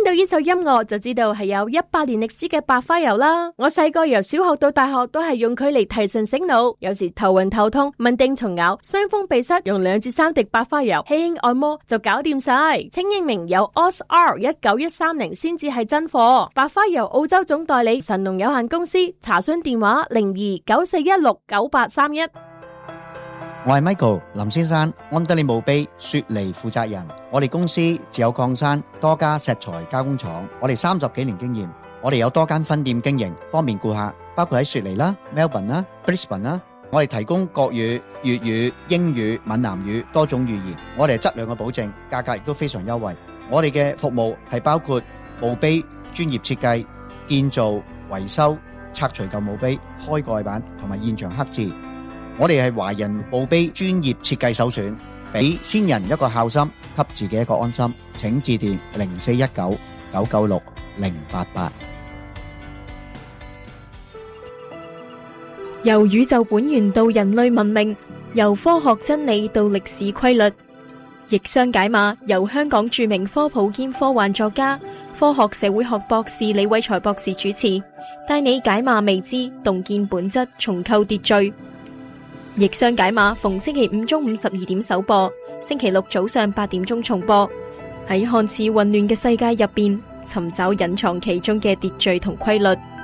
到呢首音樂就知道係有100年歷史嘅白花油啦。我細個由小學到大學都係用佢嚟提神醒腦，有時頭暈頭痛、蚊叮蟲咬、傷風鼻塞，用2至3滴白花油輕輕按摩就搞掂晒。請認明有 OSR19130先至係真貨。白花油澳洲總代理神農有限公司，查詢電話0294169831。 我係 Michael 林先生，安德利墓碑雪梨負責人。我哋公司自有礦山，多家石材加工廠，我哋30幾年經驗，我哋有多間分店經營，方便顧客，包括喺雪梨啦、Melbourne 啦、Brisbane 啦。我哋提供國語、粵語、英語、閩南語多種語言，我哋係質量嘅保證，價格亦都非常優惠。我哋嘅服務係包括墓碑專業設計、建造、維修、拆除舊墓碑、開蓋板同埋現場刻字。我哋係華人墓碑專業設計首選，俾先人一個孝心，給自己一個安心。請致電0419996088。 由宇宙本源到人類文明，由科學真理到歷史規律，逆商解碼由香港著名科普兼科幻作家、科學社會學博士李偉才博士主持，帶你解碼未知，洞見本質，重構秩序。逆商解碼逢星期5中午12點首播，星期6早上8點鐘重播。喺看似混亂嘅世界入邊，尋找隱藏其中嘅秩序同規律。